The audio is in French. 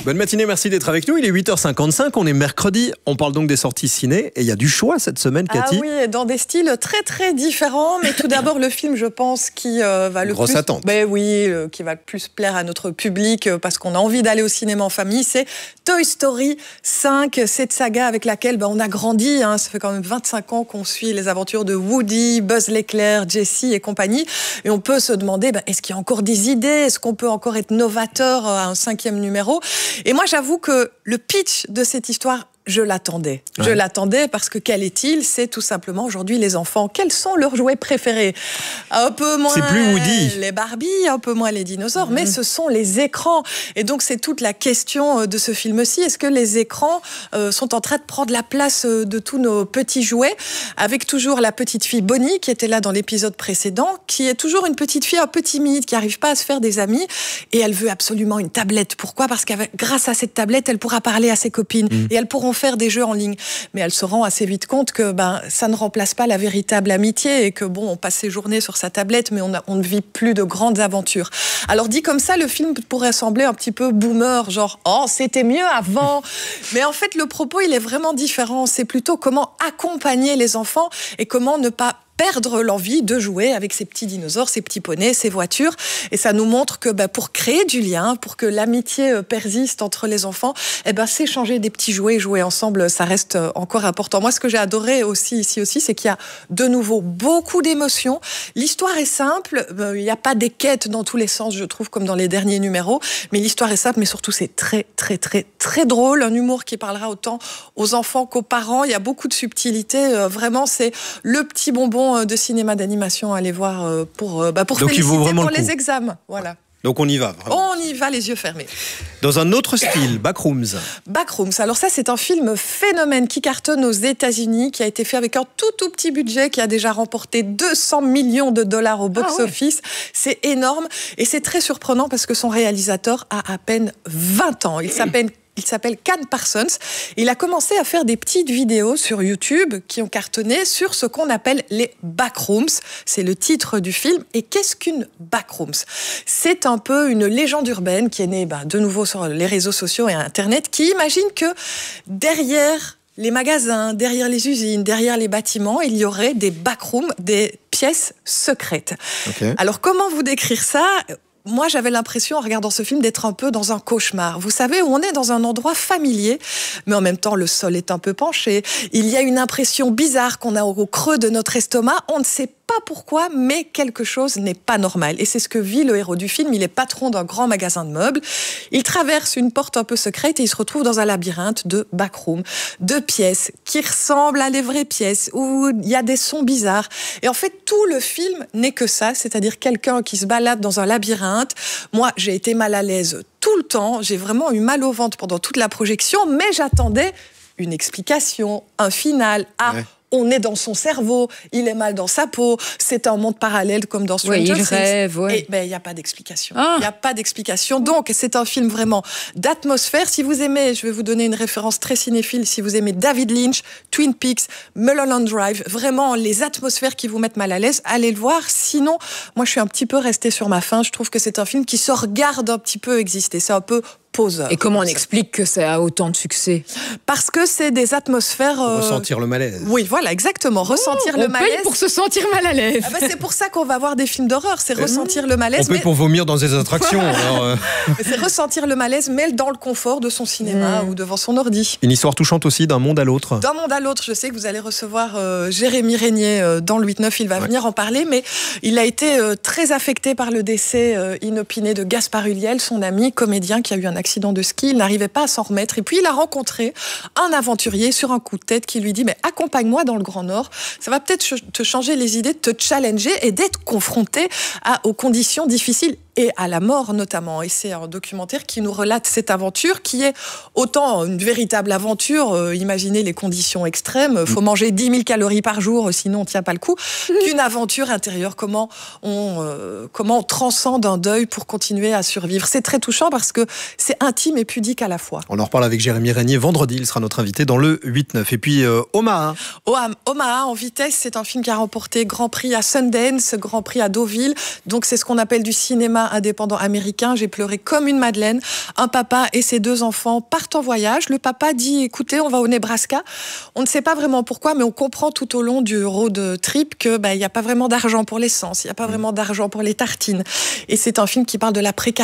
Bonne matinée, merci d'être avec nous. Il est 8h55, on est mercredi. On parle donc des sorties ciné et il y a du choix cette semaine, Cathy. Ah oui, dans des styles très très différents. Mais tout d'abord, le film, je pense, qui va le Grosse plus... attente. Ben oui, qui va le plus plaire à notre public parce qu'on a envie d'aller au cinéma en famille. C'est Toy Story 5, cette saga avec laquelle on a grandi. Ça fait quand même 25 ans qu'on suit les aventures de Woody, Buzz l'éclair, Jessie et compagnie. Et on peut se demander, est-ce qu'il y a encore des idées? Est-ce qu'on peut encore être novateur à un 5e numéro? Et moi, j'avoue que le pitch de cette histoire, je l'attendais. Ouais. Je l'attendais parce que quel est-il? C'est tout simplement aujourd'hui les enfants. Quels sont leurs jouets préférés? Un peu moins c'est plus Woody. Les Barbie, un peu moins les dinosaures, mais ce sont les écrans. Et donc c'est toute la question de ce film-ci. Est-ce que les écrans sont en train de prendre la place de tous nos petits jouets? Avec toujours la petite fille Bonnie qui était là dans l'épisode précédent, qui est toujours une petite fille un peu timide, qui n'arrive pas à se faire des amis. Et elle veut absolument une tablette. Pourquoi? Parce que grâce à cette tablette, elle pourra parler à ses copines et elles pourront faire des jeux en ligne. Mais elle se rend assez vite compte que ça ne remplace pas la véritable amitié et que on passe ses journées sur sa tablette, mais on ne vit plus de grandes aventures. Alors dit comme ça, le film pourrait sembler un petit peu boomer, genre « Oh, c'était mieux avant !» Mais en fait, le propos, il est vraiment différent. C'est plutôt comment accompagner les enfants et comment ne pas perdre l'envie de jouer avec ces petits dinosaures, ces petits poneys, ces voitures. Et ça nous montre que pour créer du lien, pour que l'amitié persiste entre les enfants, s'échanger des petits jouets, jouer ensemble, ça reste encore important. Moi, ce que j'ai adoré aussi, c'est qu'il y a de nouveau beaucoup d'émotions. L'histoire est simple, il n'y a pas des quêtes dans tous les sens, je trouve, comme dans les derniers numéros, mais l'histoire est simple, mais surtout c'est très, très, très, très drôle. Un humour qui parlera autant aux enfants qu'aux parents. Il y a beaucoup de subtilité. Vraiment, c'est le petit bonbon de cinéma d'animation à aller voir pour féliciter pour les examens. Voilà. Donc on y va, vraiment. On y va les yeux fermés. Dans un autre style, Backrooms. Backrooms, alors ça c'est un film phénomène qui cartonne aux États-Unis, qui a été fait avec un tout petit budget, qui a déjà remporté 200 millions de dollars au box-office. C'est énorme et c'est très surprenant parce que son réalisateur a à peine 20 ans. Il s'appelle Can Parsons. Il a commencé à faire des petites vidéos sur YouTube qui ont cartonné sur ce qu'on appelle les backrooms. C'est le titre du film. Et qu'est-ce qu'une backrooms? C'est un peu une légende urbaine qui est née de nouveau sur les réseaux sociaux et Internet, qui imagine que derrière les magasins, derrière les usines, derrière les bâtiments, il y aurait des backrooms, des pièces secrètes. Okay. Alors comment vous décrire ça ? Moi, j'avais l'impression, en regardant ce film, d'être un peu dans un cauchemar. Vous savez, où on est dans un endroit familier, mais en même temps, le sol est un peu penché. Il y a une impression bizarre qu'on a au creux de notre estomac. On ne sait pas pourquoi, mais quelque chose n'est pas normal. Et c'est ce que vit le héros du film. Il est patron d'un grand magasin de meubles. Il traverse une porte un peu secrète et il se retrouve dans un labyrinthe de backrooms, de pièces qui ressemblent à des vraies pièces, où il y a des sons bizarres. Et en fait, tout le film n'est que ça, c'est-à-dire quelqu'un qui se balade dans un labyrinthe. Moi, j'ai été mal à l'aise tout le temps. J'ai vraiment eu mal au ventre pendant toute la projection, mais j'attendais une explication, un final. On est dans son cerveau, il est mal dans sa peau, c'est un monde parallèle comme dans Stranger Things. Il rêve, Et il n'y a pas d'explication. Il n'y a pas d'explication. Donc, c'est un film vraiment d'atmosphère. Si vous aimez, je vais vous donner une référence très cinéphile, si vous aimez David Lynch, Twin Peaks, Mulholland Drive, vraiment les atmosphères qui vous mettent mal à l'aise, allez le voir. Sinon, moi, je suis un petit peu restée sur ma faim. Je trouve que c'est un film qui se regarde un petit peu exister. C'est un peu poseur. Et comment on explique que ça a autant de succès? Parce que c'est des atmosphères... Ressentir le malaise. Oui, voilà, exactement. Ressentir le malaise. On paye pour se sentir mal à l'aise. C'est pour ça qu'on va voir des films d'horreur. C'est ressentir le malaise. On paye pour vomir dans des attractions. Alors C'est ressentir le malaise, mais dans le confort de son cinéma ou devant son ordi. Une histoire touchante aussi, d'un monde à l'autre. D'un monde à l'autre. Je sais que vous allez recevoir Jérémy Régnier dans le 8-9. Il va venir en parler, mais il a été très affecté par le décès inopiné de Gaspard Ulliel, son ami comédien qui a eu un accident de ski. Il n'arrivait pas à s'en remettre. Et puis, il a rencontré un aventurier sur un coup de tête qui lui dit « Mais accompagne-moi dans le Grand Nord. Ça va peut-être te changer les idées, te challenger et d'être confronté aux conditions difficiles. » Et à la mort notamment. Et c'est un documentaire qui nous relate cette aventure qui est autant une véritable aventure, imaginez les conditions extrêmes, faut manger 10 000 calories par jour, sinon on ne tient pas le coup, qu'une aventure intérieure, comment on transcende un deuil pour continuer à survivre. C'est très touchant parce que c'est intime et pudique à la fois. On en reparle avec Jérémy Régnier vendredi, il sera notre invité dans le 8-9. Et puis Omaha. Omaha en vitesse, c'est un film qui a remporté Grand Prix à Sundance, Grand Prix à Deauville, donc c'est ce qu'on appelle du cinéma cinéma indépendant américain. J'ai pleuré comme une madeleine. Un papa et ses 2 enfants partent en voyage. Le papa dit, écoutez, on va au Nebraska. On ne sait pas vraiment pourquoi, mais on comprend tout au long du road trip que il n'y a pas vraiment d'argent pour l'essence, il n'y a pas vraiment d'argent pour les tartines. Et c'est un film qui parle de la précarité